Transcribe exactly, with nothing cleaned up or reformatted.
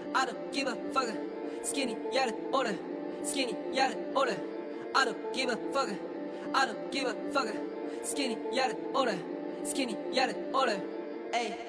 I don't give a fuck 好きにやる俺好きにやる俺 I don't give a fuck I don't give a fuck 好きにやる俺好きにやる俺 Ay